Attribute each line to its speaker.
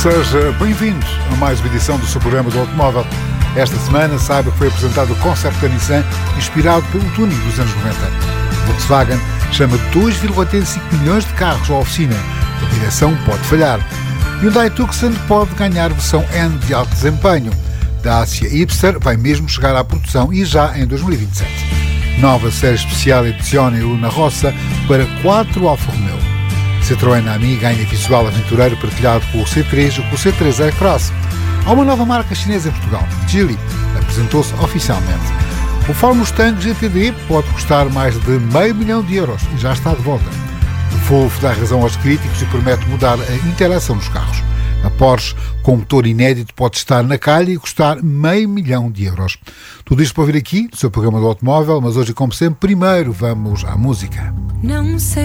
Speaker 1: Seja bem-vindo a mais uma edição do seu programa do automóvel. Esta semana saiba que foi apresentado o concept da Nissan inspirado pelo tuning dos anos 90. Volkswagen chama 2,85 milhões de carros à oficina. A direção pode falhar. Hyundai Tucson pode ganhar versão N de alto desempenho. Dacia Hipster vai mesmo chegar à produção e já em 2027. Nova série especial Edizione Luna Rossa para 4 Alfa Romeo. Citroën Ami ganha visual aventureiro partilhado com o C3 e com o C3 Aircross. Há uma nova marca chinesa em Portugal, Geely, apresentou-se oficialmente. O Ford Mustang GTD pode custar mais de €500 mil e já está de volta. O Volvo dá razão aos críticos e promete mudar a interação nos carros. A Porsche, com motor inédito, pode estar na calha e custar €500 mil. Tudo isto para ouvir aqui, no seu programa do automóvel, mas hoje, como sempre, primeiro vamos à música.
Speaker 2: Não sei